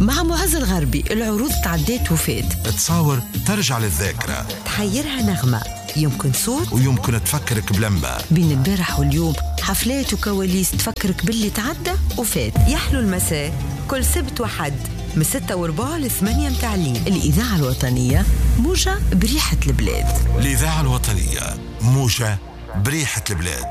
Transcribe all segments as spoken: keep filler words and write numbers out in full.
مع معز الغربي. العروض تعديت وفات، تصاور ترجع للذاكرة، تحيرها نغمة، يمكن صوت ويمكن تفكرك بلمبة. بين البارح واليوم حفلات وكواليس تفكرك باللي تعدى وفات. يحلو المساء كل سبت وحد من ستة وربع لثمانية متعلين. الإذاعة الوطنية موجة بريحة البلاد. الإذاعة الوطنية موجة بريحة البلاد.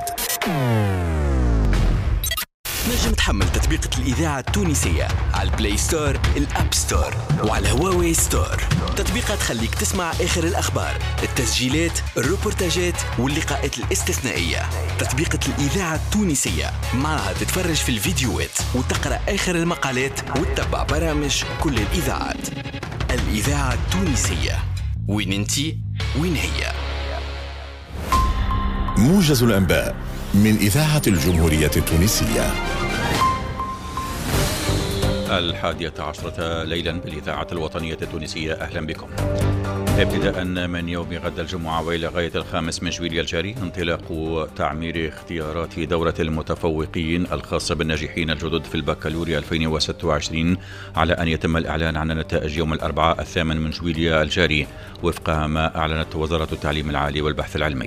نجم تحمل تطبيقة الإذاعة التونسية على البلاي ستور، الأب ستور، وعلى الهواوي ستور. تطبيقات تخليك تسمع آخر الأخبار، التسجيلات، الروبورتاجات واللقاءات الاستثنائية. تطبيقة الإذاعة التونسية معها تتفرج في الفيديوهات وتقرأ آخر المقالات وتتبع برامج كل الإذاعات. الإذاعة التونسية، وين انتي وين هي. موجز الأنباء من إذاعة الجمهورية التونسية. الحادية عشرة ليلا بالإذاعة الوطنية التونسية، أهلا بكم. ابتداء من يوم غد الجمعة وإلى غاية الخامس من جويلية الجاري انطلاق تعمير اختيارات دورة المتفوقين الخاصة بالناجحين الجدد في البكالوريا ألفين وستة وعشرين، على أن يتم الإعلان عن النتائج يوم الأربعاء الثامن من جويلية الجاري وفق ما أعلنت وزارة التعليم العالي والبحث العلمي.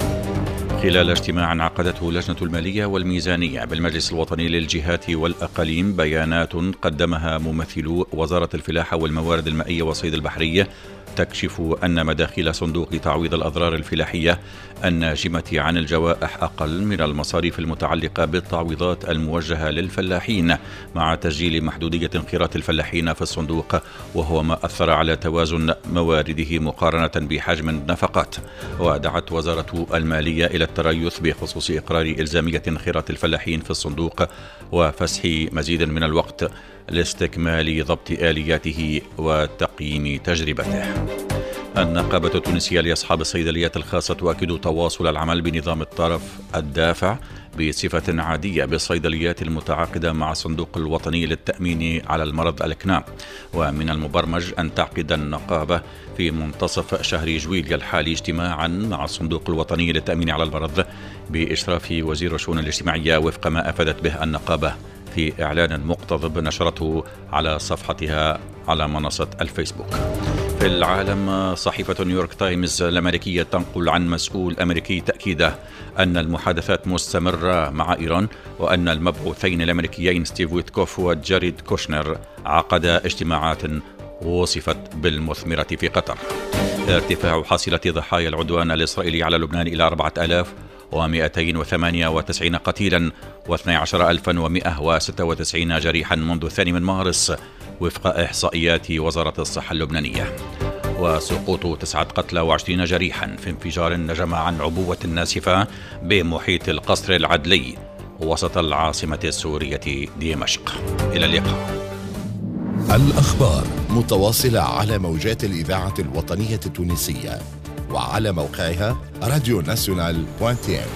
خلال اجتماع عقدته لجنة المالية والميزانية بالمجلس الوطني للجهات والأقاليم، بيانات قدمها ممثلو وزارة الفلاحة والموارد المائية والصيد البحري تكشف أن مداخيل صندوق تعويض الأضرار الفلاحية الناجمة عن الجوائح أقل من المصاريف المتعلقة بالتعويضات الموجهة للفلاحين، مع تسجيل محدودية انخراط الفلاحين في الصندوق، وهو ما أثر على توازن موارده مقارنة بحجم النفقات. ودعت وزارة المالية إلى التريث بخصوص إقرار إلزامية انخراط الفلاحين في الصندوق وفسح مزيد من الوقت لاستكمال ضبط آلياته وتقييم تجربته. النقابة التونسية لأصحاب الصيدليات الخاصة تؤكد تواصل العمل بنظام الطرف الدافع بصفة عادية بالصيدليات المتعاقدة مع الصندوق الوطني للتأمين على المرض الكنا، ومن المبرمج أن تعقد النقابة في منتصف شهر جويلية الحالي اجتماعا مع الصندوق الوطني للتأمين على المرض بإشراف وزير الشؤون الاجتماعية، وفق ما أفادت به النقابة في إعلان مقتضب نشرته على صفحتها على منصة الفيسبوك. في العالم، صحيفة نيويورك تايمز الأمريكية تنقل عن مسؤول أمريكي تأكيده أن المحادثات مستمرة مع إيران، وأن المبعوثين الأمريكيين ستيف ويتكوف وجاريد كوشنر عقدا اجتماعات وصفت بالمثمرة في قطر. ارتفاع حصيلة ضحايا العدوان الإسرائيلي على لبنان إلى أربعة آلاف ومئتين وثمانية وتسعين قتيلا واثني عشر ألفا ومئة وستة وتسعين جريحا منذ الثاني من مارس وفق إحصائيات وزارة الصحة اللبنانية. وسقوط تسعة قتلى وعشرين جريحا في انفجار نجم عن عبوة ناسفة بمحيط القصر العدلي وسط العاصمة السورية دمشق. إلى اللقاء. الأخبار متواصلة على موجات الإذاعة الوطنية التونسية وعلى موقعها راديو ناسيونال دوت ام.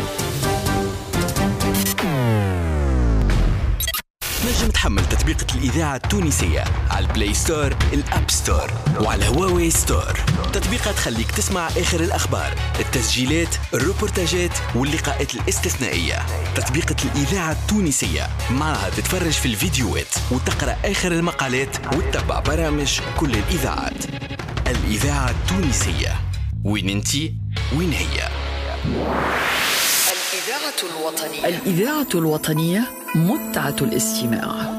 نجم تحمل تطبيقة الإذاعة التونسية على البلاي ستور، الأب ستور، وعلى الهواوي ستور. تطبيقات تخليك تسمع آخر الأخبار، التسجيلات، الروبورتاجات واللقاءات الاستثنائية. تطبيقة الإذاعة التونسية معها تتفرج في الفيديوهات وتقرأ آخر المقالات وتتبع برامج كل الإذاعات. الإذاعة التونسية، وين انتي وين هي. الإذاعة الوطنية. الإذاعة الوطنية متعة الاستماع.